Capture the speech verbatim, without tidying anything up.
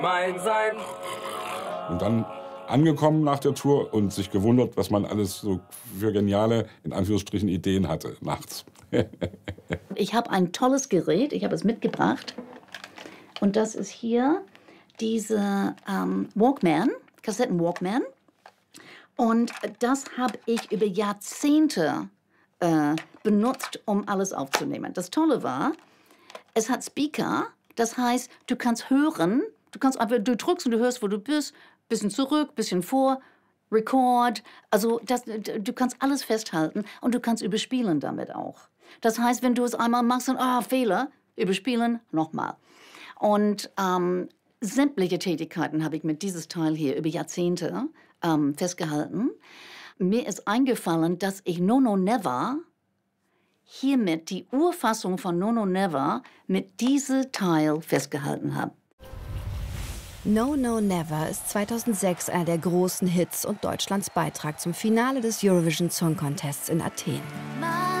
mein Sein. Und dann angekommen nach der Tour und sich gewundert, was man alles so für geniale, in Anführungsstrichen, Ideen hatte nachts. Ich habe ein tolles Gerät, ich habe es mitgebracht. Und das ist hier diese ähm, Walkman, Kassetten-Walkman. Und das habe ich über Jahrzehnte äh, benutzt, um alles aufzunehmen. Das Tolle war, es hat Speaker, das heißt, du kannst hören, du kannst einfach, du drückst und du hörst, wo du bist, bisschen zurück, bisschen vor, Record. Also das, du kannst alles festhalten und du kannst überspielen damit auch. Das heißt, wenn du es einmal machst und, ah, Fehler, überspielen, nochmal. Und ähm, sämtliche Tätigkeiten habe ich mit dieses Teil hier über Jahrzehnte ähm, festgehalten. Mir ist eingefallen, dass ich No No Never hiermit die Urfassung von No No Never mit diesem Teil festgehalten habe. No No Never ist zweitausendsechs einer der großen Hits und Deutschlands Beitrag zum Finale des Eurovision Song Contests in Athen.